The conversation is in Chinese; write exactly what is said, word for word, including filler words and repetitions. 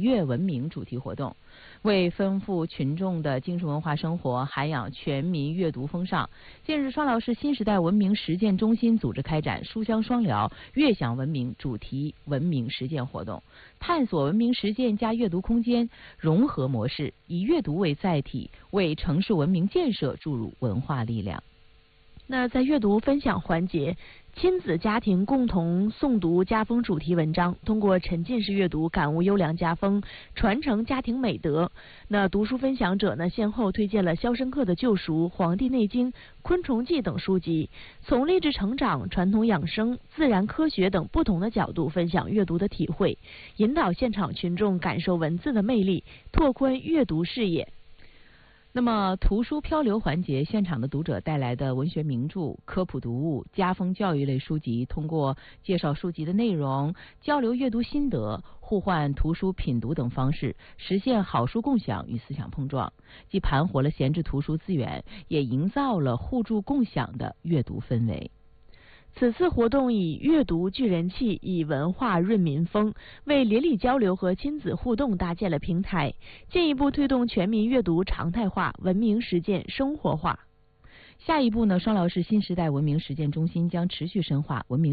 悦文明主题活动。为丰富群众的精神文化生活，涵养全民阅读风尚，近日双辽市新时代文明实践中心组织开展书香双辽悦享文明主题文明实践活动，探索文明实践加阅读空间融合模式，以阅读为载体，为城市文明建设注入文化力量。 那在阅读分享环节，亲子家庭共同诵读家风主题文章，通过沉浸式阅读感悟优良家风，传承家庭美德。那读书分享者呢，先后推荐了《肖申克的救赎》《黄帝内经》《昆虫记》等书籍，从励志成长、传统养生、自然科学等不同的角度分享阅读的体会，引导现场群众感受文字的魅力，拓宽阅读视野。 那么图书漂流环节，现场的读者带来的文学名著、科普读物、家风教育类书籍，通过介绍书籍的内容、交流阅读心得、互换图书品读等方式，实现好书共享与思想碰撞，既盘活了闲置图书资源，也营造了互助共享的阅读氛围。 此次活动以阅读聚人气，以文化润民风，为邻里交流和亲子互动搭建了平台，进一步推动全民阅读常态化、文明实践生活化。 下一步呢，双辽市新时代文明实践中心将持续深化文明